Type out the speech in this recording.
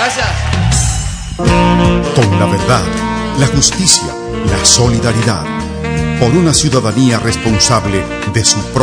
Gracias. Con la verdad, la justicia, la solidaridad, por una ciudadanía responsable de su propia